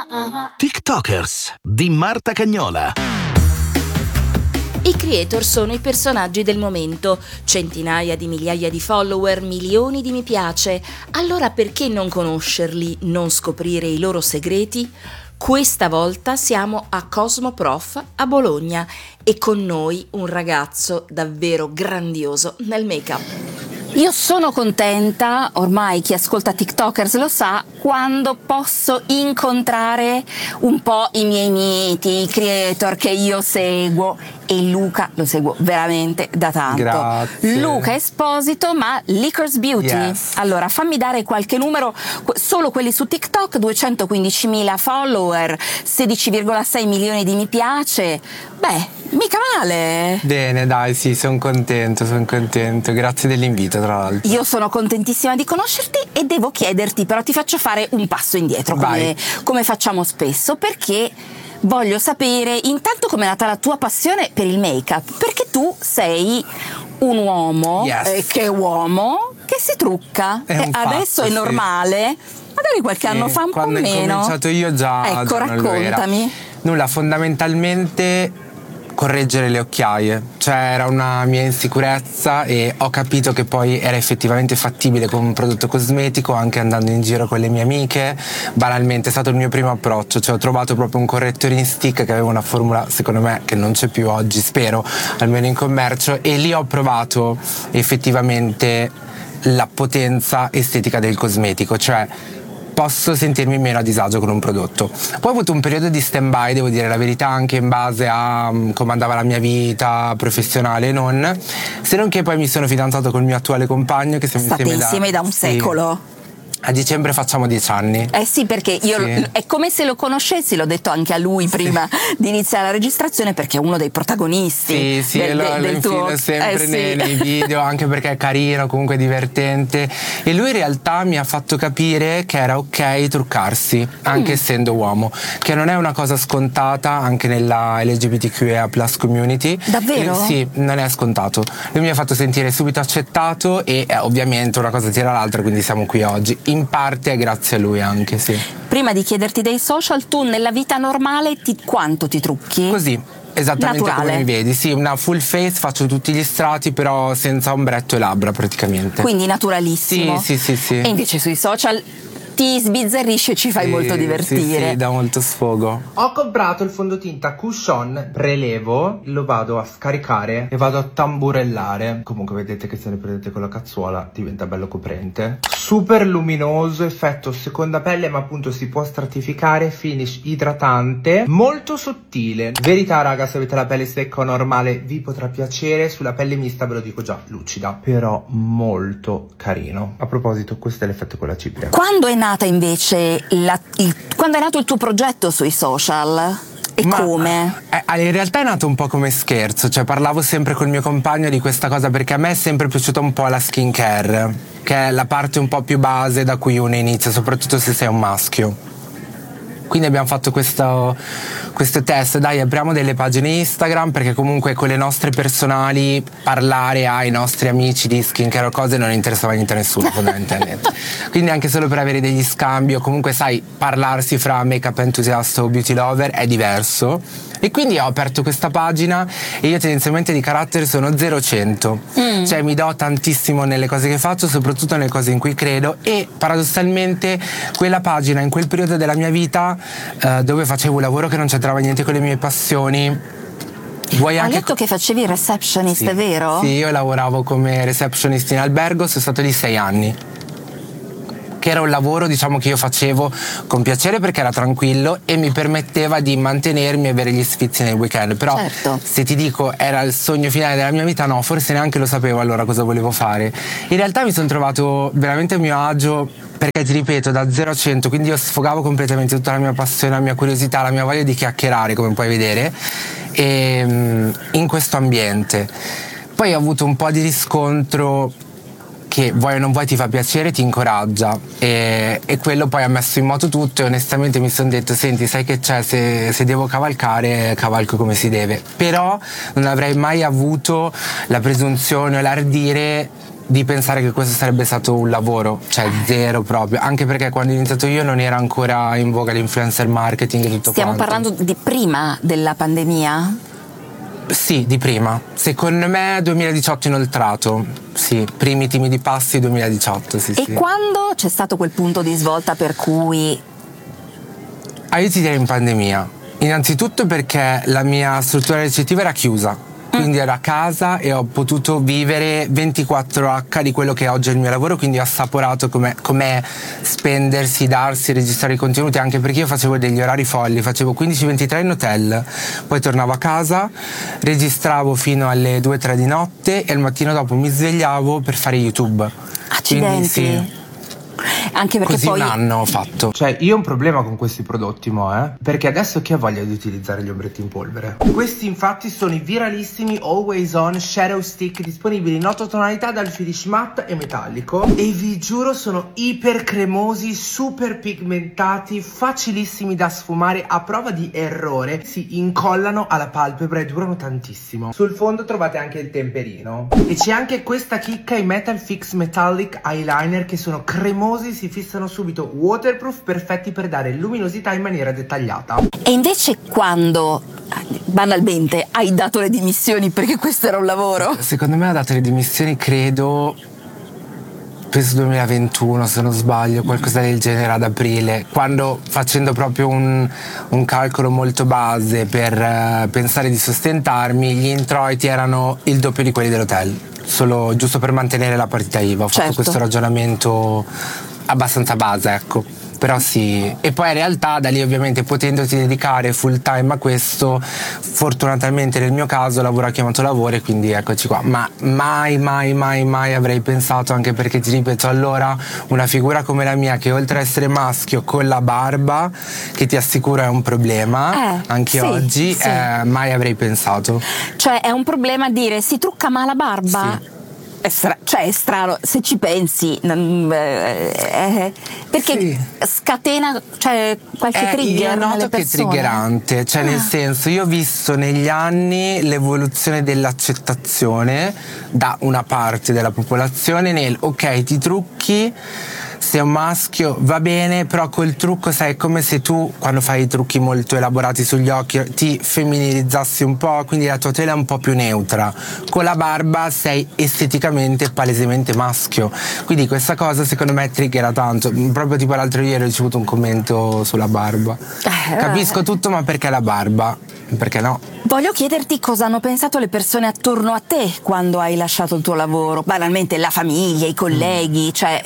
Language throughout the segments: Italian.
TikTokers di Marta Cagnola. I creator sono i personaggi del momento, centinaia di migliaia di follower, milioni di mi piace. Allora perché non conoscerli, non scoprire i loro segreti? Questa volta siamo a Cosmoprof a Bologna e con noi un ragazzo davvero grandioso nel make-up. Io sono contenta, ormai chi ascolta TikTokers lo sa, quando posso incontrare un po' i miei miti, i creator che io seguo, e Luca lo seguo veramente da tanto. Grazie. Luca Esposito, ma Liquor's Beauty. Yes. Allora, fammi dare qualche numero, solo quelli su TikTok, 215.000 follower, 16,6 milioni di mi piace. Beh, mica male. Bene, dai, sì, sono contento. Grazie dell'invito, tra l'altro. Io sono contentissima di conoscerti e devo chiederti, però ti faccio fare un passo indietro, come facciamo spesso, perché voglio sapere intanto com'è nata la tua passione per il make-up, perché tu sei un uomo, yes. Che uomo che si trucca. Adesso è normale, magari qualche anno fa un po' meno. Quando ho cominciato io già. Ecco, raccontami. Nulla, fondamentalmente correggere le occhiaie, cioè era una mia insicurezza e ho capito che poi era effettivamente fattibile come un prodotto cosmetico, anche andando in giro con le mie amiche. Banalmente è stato il mio primo approccio, cioè ho trovato proprio un correttore in stick che aveva una formula, secondo me, che non c'è più oggi, spero, almeno in commercio, e lì ho provato effettivamente la potenza estetica del cosmetico, cioè posso sentirmi meno a disagio con un prodotto. Poi ho avuto un periodo di stand-by, devo dire la verità, anche in base a come andava la mia vita professionale e non, se non che poi mi sono fidanzato col mio attuale compagno, che siamo insieme da un secolo. A dicembre facciamo 10 anni. Sì, perché io è come se lo conoscessi, l'ho detto anche a lui prima di iniziare la registrazione, perché è uno dei protagonisti. Lo infilo sempre nei video, anche perché è carino, comunque divertente. E lui in realtà mi ha fatto capire che era ok truccarsi, anche essendo uomo, che non è una cosa scontata anche nella LGBTQIA+ community. Davvero? Sì, non è scontato. Lui mi ha fatto sentire subito accettato e ovviamente una cosa tira l'altra, quindi siamo qui oggi. In parte è grazie a lui anche, sì. Prima di chiederti dei social, tu nella vita normale quanto ti trucchi? Così, esattamente naturale. Come mi vedi, sì, una full face, faccio tutti gli strati, però senza ombretto e labbra praticamente. Quindi naturalissimo. Sì. E invece sui social ti sbizzarrisci e ci fai molto divertire. Sì, dà molto sfogo. Ho comprato il fondotinta Cushion Prelevo, lo vado a scaricare e vado a tamburellare. Comunque vedete che se ne prendete con la cazzuola diventa bello coprente. Super luminoso, effetto seconda pelle, ma appunto si può stratificare, finish idratante, molto sottile. Verità raga, se avete la pelle secca o normale vi potrà piacere, sulla pelle mista ve lo dico già, lucida, però molto carino. A proposito, questo è l'effetto con la cipria. Quando è nata invece quando è nato il tuo progetto sui social? E come? In realtà è nato un po' come scherzo, cioè parlavo sempre col mio compagno di questa cosa, perché a me è sempre piaciuta un po' la skincare, che è la parte un po' più base da cui uno inizia, soprattutto se sei un maschio. Quindi abbiamo fatto questo test, dai, apriamo delle pagine Instagram, perché comunque con le nostre personali parlare ai nostri amici di skincare o cose non interessava niente a nessuno fondamentalmente. Quindi anche solo per avere degli scambi, o comunque sai, parlarsi fra make-up enthusiast o beauty lover è diverso. E quindi ho aperto questa pagina e io tendenzialmente di carattere sono 0-100, cioè mi do tantissimo nelle cose che faccio, soprattutto nelle cose in cui credo, e paradossalmente quella pagina in quel periodo della mia vita dove facevo un lavoro che non c'entrava niente con le mie passioni. Hai detto che facevi receptionist, sì, è vero? Sì, io lavoravo come receptionist in albergo, sono stato lì 6 anni. Che era un lavoro, diciamo, che io facevo con piacere perché era tranquillo e mi permetteva di mantenermi e avere gli sfizi nel weekend. Però certo, se ti dico era il sogno finale della mia vita, no, forse neanche lo sapevo allora cosa volevo fare. In realtà mi sono trovato veramente a mio agio, perché ti ripeto, da 0-100, quindi io sfogavo completamente tutta la mia passione, la mia curiosità, la mia voglia di chiacchierare, come puoi vedere, in questo ambiente. Poi ho avuto un po' di riscontro che vuoi o non vuoi ti fa piacere, ti incoraggia, e quello poi ha messo in moto tutto, e onestamente mi sono detto, senti, sai che c'è, se devo cavalcare, cavalco come si deve. Però non avrei mai avuto la presunzione o l'ardire di pensare che questo sarebbe stato un lavoro, cioè zero proprio, anche perché quando ho iniziato io non era ancora in voga l'influencer marketing e tutto Stiamo quanto. parlando di prima della pandemia? Sì, di prima. Secondo me 2018 inoltrato. Sì, primi timidi passi 2018, sì. E quando c'è stato quel punto di svolta per cui... Io ti direi in pandemia. Innanzitutto perché la mia struttura ricettiva era chiusa. Quindi ero a casa e ho potuto vivere 24H di quello che oggi è il mio lavoro, quindi ho assaporato com'è spendersi, darsi, registrare i contenuti, anche perché io facevo degli orari folli, facevo 15-23 in hotel, poi tornavo a casa, registravo fino alle 2-3 di notte e al mattino dopo mi svegliavo per fare YouTube. Accidenti. Quindi sì. Anche perché Così poi un anno ho fatto. Cioè, io ho un problema con questi prodotti, perché adesso chi ha voglia di utilizzare gli ombretti in polvere? Questi infatti sono i viralissimi Always On Shadow Stick, disponibili in 8 tonalità dal finish matte e metallico, e vi giuro sono iper cremosi, super pigmentati, facilissimi da sfumare, a prova di errore si incollano alla palpebra e durano tantissimo. Sul fondo trovate anche il temperino e c'è anche questa chicca, i Metal Fix Metallic Eyeliner, che sono cremosi, si fissano subito, waterproof, perfetti per dare luminosità in maniera dettagliata. E invece quando, banalmente, hai dato le dimissioni perché questo era un lavoro? Secondo me ha dato le dimissioni, penso 2021 se non sbaglio, qualcosa del genere, ad aprile, quando, facendo proprio un calcolo molto base per pensare di sostentarmi, gli introiti erano il doppio di quelli dell'hotel, solo giusto per mantenere la partita IVA. Ho fatto questo ragionamento abbastanza base, ecco. Però sì, e poi in realtà da lì, ovviamente, potendoti dedicare full time a questo, fortunatamente nel mio caso lavoro ha chiamato lavoro e quindi eccoci qua. Ma mai avrei pensato, anche perché ti ripeto, allora una figura come la mia, che oltre a essere maschio con la barba, che ti assicuro è un problema anche oggi, mai avrei pensato. Cioè è un problema dire si trucca ma la barba? Sì. È strano se ci pensi, perché scatena, cioè, qualche trigger io noto nelle persone. che è triggerante, cioè nel senso, io ho visto negli anni l'evoluzione dell'accettazione da una parte della popolazione nel ok, ti trucchi, sei un maschio, va bene, però col trucco, sai, è come se tu, quando fai i trucchi molto elaborati sugli occhi, ti femminilizzassi un po', quindi la tua tela è un po' più neutra. Con la barba sei esteticamente palesemente maschio, quindi questa cosa secondo me triggera tanto. Proprio tipo l'altro ieri ho ricevuto un commento sulla barba. Capisco tutto, ma perché la barba? Perché no? Voglio chiederti cosa hanno pensato le persone attorno a te quando hai lasciato il tuo lavoro, banalmente la famiglia, i colleghi, cioè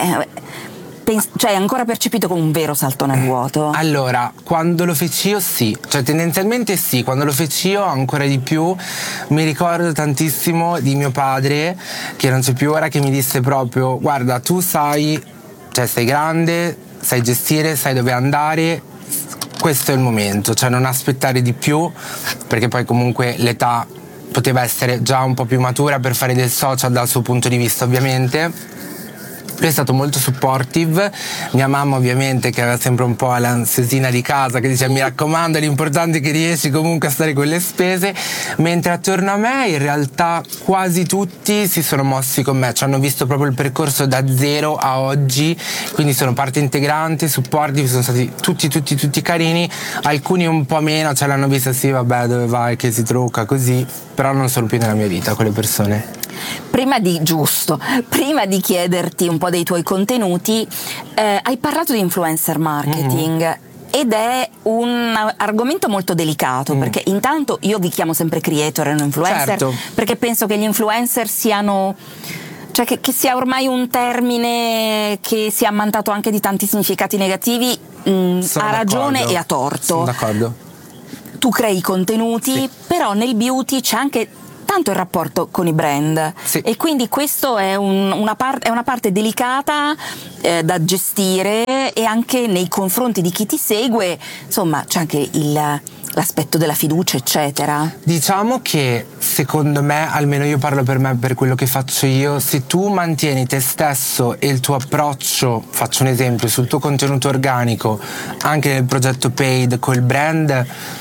hai ancora percepito come un vero salto nel vuoto? Allora, quando lo feci io sì, cioè tendenzialmente sì, quando lo feci io ancora di più. Mi ricordo tantissimo di mio padre, che non c'è più ora, che mi disse proprio: guarda, tu sei grande, sai gestire, sai dove andare, questo è il momento, cioè non aspettare di più, perché poi comunque l'età poteva essere già un po' più matura per fare del social dal suo punto di vista, ovviamente. Lui è stato molto supportive, mia mamma ovviamente, che aveva sempre un po' l'ansiosina di casa, che dice mi raccomando, l'importante è che riesci comunque a stare con le spese, mentre attorno a me in realtà quasi tutti si sono mossi con me, cioè hanno visto proprio il percorso da zero a oggi, quindi sono parte integrante, supportive, sono stati tutti carini, alcuni un po' meno, cioè l'hanno vista sì vabbè dove vai che si trucca così, però non sono più nella mia vita quelle persone. Prima di chiederti un po' dei tuoi contenuti, hai parlato di influencer marketing. Ed è un argomento molto delicato, perché intanto io vi chiamo sempre creator e non influencer, certo, perché penso che gli influencer siano, cioè che sia ormai un termine che sia ammantato anche di tanti significati negativi, ha ragione e a torto. Sono d'accordo. Tu crei contenuti, però nel beauty c'è anche tanto il rapporto con i brand, e quindi questo è una parte delicata da gestire, e anche nei confronti di chi ti segue, insomma, c'è anche l'aspetto della fiducia, eccetera. Diciamo che secondo me, almeno io parlo per me, per quello che faccio io, se tu mantieni te stesso e il tuo approccio, faccio un esempio, sul tuo contenuto organico, anche nel progetto paid col brand,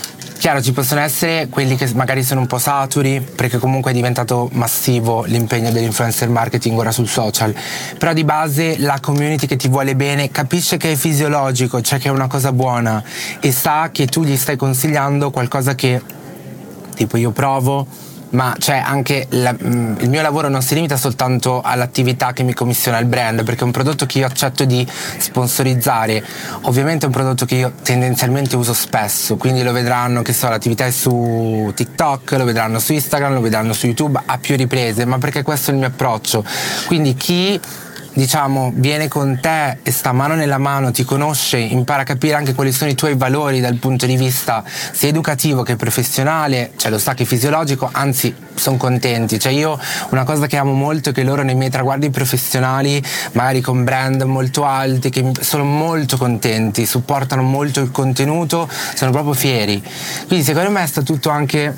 Chiaro, ci possono essere quelli che magari sono un po' saturi, perché comunque è diventato massivo l'impegno dell'influencer marketing ora sul social, però di base la community che ti vuole bene capisce che è fisiologico, cioè che è una cosa buona, e sa che tu gli stai consigliando qualcosa che tipo io provo, ma cioè anche il mio lavoro non si limita soltanto all'attività che mi commissiona il brand, perché è un prodotto che io accetto di sponsorizzare, ovviamente è un prodotto che io tendenzialmente uso spesso, quindi lo vedranno, che so, l'attività è su TikTok, lo vedranno su Instagram, lo vedranno su YouTube a più riprese, ma perché questo è il mio approccio. Quindi chi, diciamo, viene con te e sta mano nella mano, ti conosce, impara a capire anche quali sono i tuoi valori dal punto di vista sia educativo che professionale, cioè lo sa che è fisiologico, anzi sono contenti. Cioè io una cosa che amo molto è che loro nei miei traguardi professionali, magari con brand molto alti, che sono molto contenti, supportano molto il contenuto, sono proprio fieri. Quindi secondo me sta tutto anche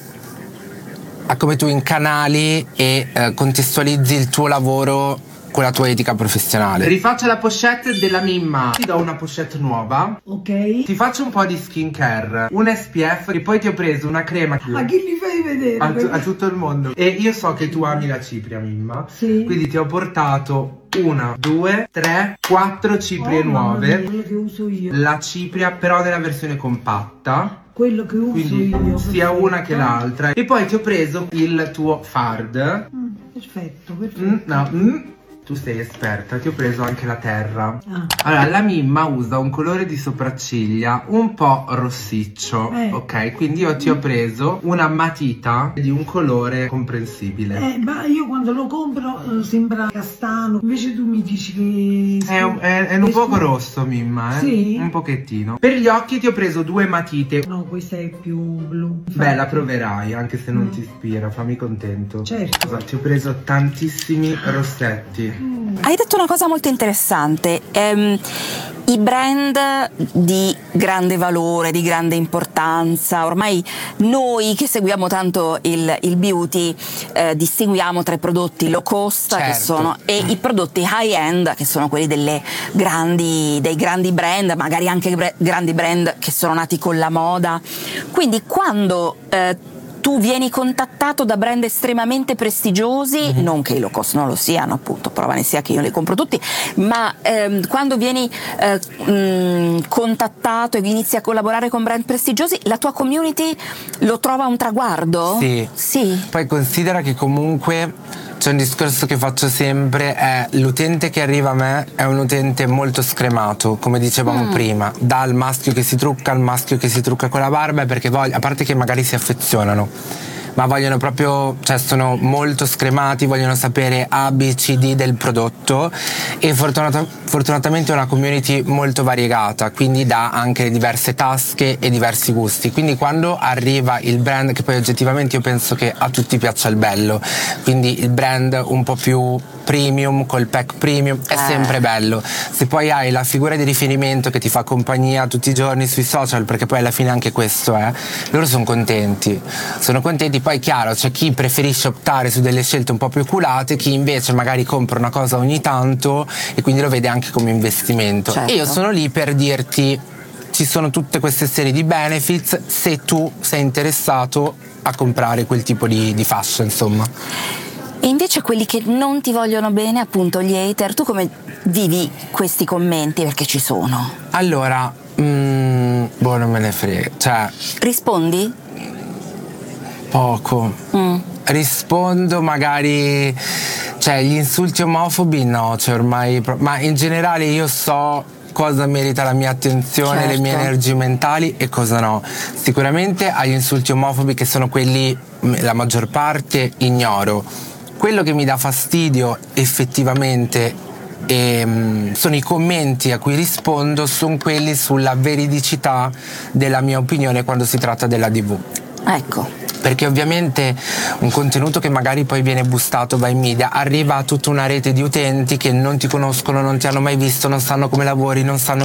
a come tu incanali e contestualizzi il tuo lavoro con la tua etica professionale. Rifaccio la pochette della Mimma. Ti do una pochette nuova. Ok. Ti faccio un po' di skincare, un SPF, e poi ti ho preso una crema Ma chi li fai vedere? a tutto il mondo. E io so che tu ami la cipria, Mimma. Sì. Quindi ti ho portato 1, 2, 3, 4 ciprie nuove. Quello che uso io. La cipria però nella versione compatta. Quello che uso Quindi io. sia una che l'altra. E poi ti ho preso il tuo Fard. Perfetto. Tu sei esperta, ti ho preso anche la terra. Ah. Allora, la Mimma usa un colore di sopracciglia un po' rossiccio, ok? Quindi io ti ho preso una matita di un colore comprensibile. Ma io quando lo compro sembra castano, invece tu mi dici che... È un poco rosso, Mimma, Sì? Un pochettino. Per gli occhi ti ho preso 2 matite. No, questa è più blu. Beh, la proverai, anche se non ti ispira, fammi contento. Certo. Ti ho preso tantissimi rossetti. Hai detto una cosa molto interessante. I brand di grande valore, di grande importanza, ormai noi che seguiamo tanto il beauty distinguiamo tra i prodotti low cost, che sono, e i prodotti high end, che sono quelli dei grandi brand, magari anche grandi brand che sono nati con la moda. Quindi quando tu vieni contattato da brand estremamente prestigiosi, non che i low cost non lo siano, appunto, prova ne sia che io li compro tutti, ma quando vieni contattato e inizi a collaborare con brand prestigiosi, la tua community lo trova un traguardo? Sì. Poi considera che comunque c'è un discorso che faccio sempre, è l'utente che arriva a me è un utente molto scremato, come dicevamo prima, dal maschio che si trucca al maschio che si trucca con la barba, perché a parte che magari si affezionano, ma vogliono proprio, cioè sono molto scremati, vogliono sapere A, B, C, D del prodotto, e fortunatamente è una community molto variegata, quindi dà anche diverse tasche e diversi gusti. Quindi quando arriva il brand, che poi oggettivamente io penso che a tutti piaccia il bello, quindi il brand un po' più premium, col pack premium, è sempre bello. Se poi hai la figura di riferimento che ti fa compagnia tutti i giorni sui social, perché poi alla fine anche questo è, loro sono contenti. Poi chiaro, c'è chi preferisce optare su delle scelte un po' più oculate, chi invece magari compra una cosa ogni tanto e quindi lo vede anche come investimento. Certo. E io sono lì per dirti, ci sono tutte queste serie di benefits se tu sei interessato a comprare quel tipo di fashion, insomma. E invece quelli che non ti vogliono bene, appunto gli hater, tu come vivi questi commenti? Perché ci sono. Allora, non me ne frega, cioè... Rispondi? Poco. Rispondo magari, cioè gli insulti omofobi no, cioè ormai, ma in generale io so cosa merita la mia attenzione, le mie energie mentali e cosa no. Sicuramente agli insulti omofobi, che sono quelli, la maggior parte, ignoro. Quello che mi dà fastidio effettivamente sono i commenti a cui rispondo, sono quelli sulla veridicità della mia opinione quando si tratta della DV. Ecco. Perché ovviamente un contenuto che magari poi viene boostato, va in media, arriva a tutta una rete di utenti che non ti conoscono, non ti hanno mai visto, non sanno come lavori, non sanno